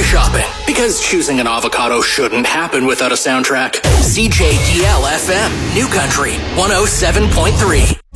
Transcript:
shopping. Because choosing an avocado shouldn't happen without a soundtrack. CJDL FM, New Country, 107.3.